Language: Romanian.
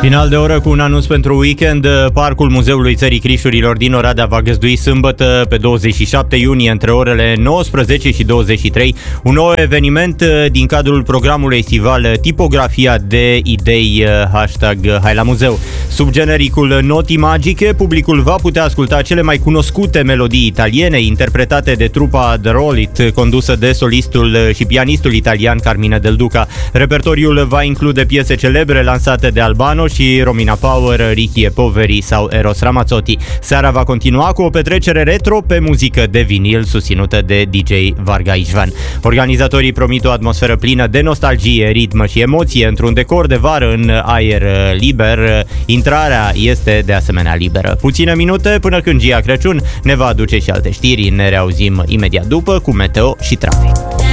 Final de oră cu un anunț pentru weekend. Parcul Muzeului Țării Crișurilor din Oradea va găzdui sâmbătă pe 27 iunie între orele 19 și 23 un nou eveniment din cadrul programului estival Tipografia de idei #Hai la muzeu. Sub genericul Noti Magiche, publicul va putea asculta cele mai cunoscute melodii italiene interpretate de trupa The Roll It, condusă de solistul și pianistul italian Carmine Del Duca. Repertoriul va include piese celebre lansate de Albano și Romina Power, Ricky e Poveri sau Eros Ramazzotti. Seara va continua cu o petrecere retro pe muzică de vinil susținută de DJ Varga Ișvan. Organizatorii promit o atmosferă plină de nostalgie, ritm și emoție într-un decor de vară în aer liber. Intrarea este de asemenea liberă. Puține minute până când Gia Crăciun ne va aduce și alte știri. Ne reauzim imediat după cu meteo și trafic.